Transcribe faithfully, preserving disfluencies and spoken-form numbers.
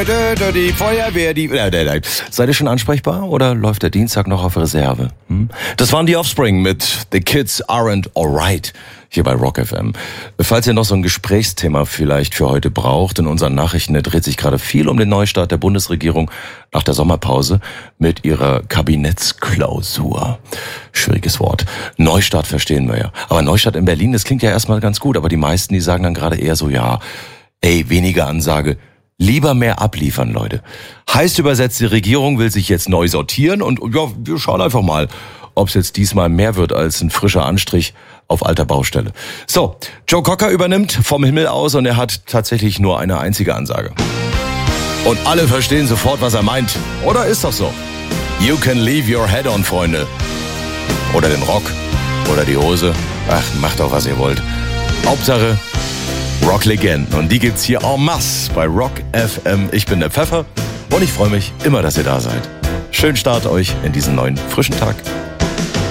die Feuerwehr, die... Seid ihr schon ansprechbar oder läuft der Dienstag noch auf Reserve? Hm? Das waren die Offspring mit The Kids Aren't Alright hier bei Rock F M. Falls ihr noch so ein Gesprächsthema vielleicht für heute braucht, in unseren Nachrichten dreht sich gerade viel um den Neustart der Bundesregierung nach der Sommerpause mit ihrer Kabinettsklausur. Schwieriges Wort. Neustart verstehen wir ja. Aber Neustart in Berlin, das klingt ja erstmal ganz gut, aber die meisten, die sagen dann gerade eher so, ja, ey, weniger Ansage, lieber mehr abliefern, Leute. Heißt übersetzt, die Regierung will sich jetzt neu sortieren und ja, wir schauen einfach mal, ob es jetzt diesmal mehr wird als ein frischer Anstrich auf alter Baustelle. So, Joe Cocker übernimmt vom Himmel aus und er hat tatsächlich nur eine einzige Ansage. Und alle verstehen sofort, was er meint. Oder ist doch so? You can leave your head on, Freunde. Oder den Rock. Oder die Hose. Ach, macht doch, was ihr wollt. Hauptsache Rock-Legenden. Und die gibt's hier en masse bei Rock F M. Ich bin der Pfeffer und ich freue mich immer, dass ihr da seid. Schönen Start euch in diesen neuen frischen Tag.